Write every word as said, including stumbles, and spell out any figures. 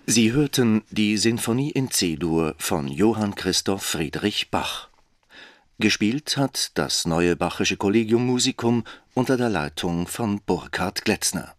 Sie hörten die Sinfonie in C-Dur von Johann Christoph Friedrich Bach. Gespielt hat das Neue Bachische Collegium Musicum unter der Leitung von Burkhard Gletzner.